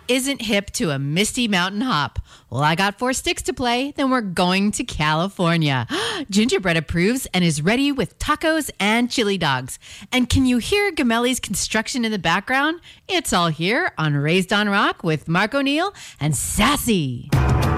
isn't hip to a Misty Mountain hop? Well, I got 4 sticks to play, then we're going to California. Gingerbread approves and is ready with tacos and chili dogs. And can you hear Gemelli's construction in the background? It's all here on Raised on Rock with Mark O'Neill and Sassy.